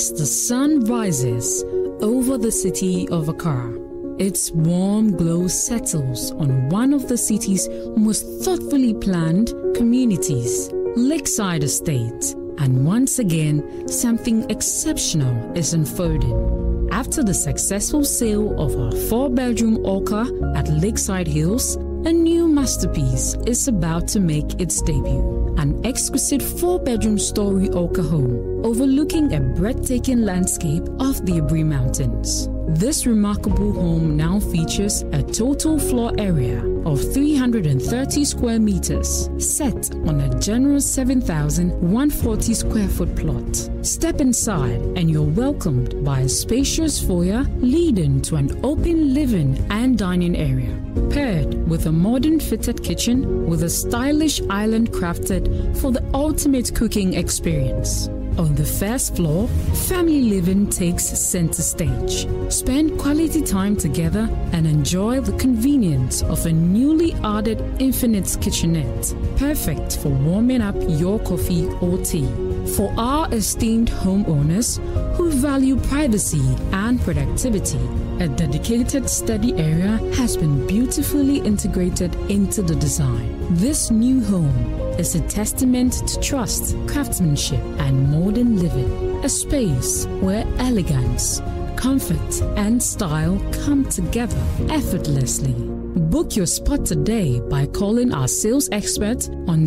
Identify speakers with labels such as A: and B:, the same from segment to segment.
A: As the sun rises over the city of Accra, its warm glow settles on one of the city's most thoughtfully planned communities, Lakeside Estate. And once again, something exceptional is unfolding. After the successful sale of our 4-bedroom Orca at Lakeside Hills, a new masterpiece is about to make its debut. An exquisite 4-bedroom story Orca home overlooking a breathtaking landscape of the Aburi Mountains. This remarkable home now features a total floor area of 330 square meters, set on a generous 7,140 square foot plot. Step inside and you're welcomed by a spacious foyer leading to an open living and dining area, paired with a modern fitted kitchen with a stylish island crafted for the ultimate cooking experience. On the first floor, family living takes center stage. Spend quality time together and enjoy the convenience of a newly added infinite kitchenette, perfect for warming up your coffee or tea. For our esteemed homeowners who value privacy and productivity, a dedicated study area has been beautifully integrated into the design. This new home is a testament to trust, craftsmanship, and modern living. A space where elegance, comfort, and style come together effortlessly. Book your spot today by calling our sales expert on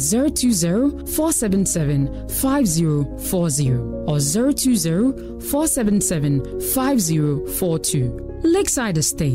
A: 020-477-5040 or 020-477-5042. Lakeside Estate.